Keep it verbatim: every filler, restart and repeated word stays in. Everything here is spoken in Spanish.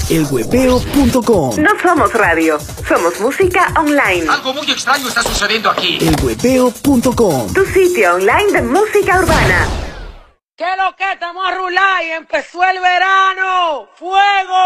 el huepeo punto com. No somos radio, somos música online. Algo muy extraño está sucediendo aquí. el huepeo punto com. Tu sitio online de música urbana. ¿Qué es lo que estamos a rular y empezó el verano? ¡Fuego!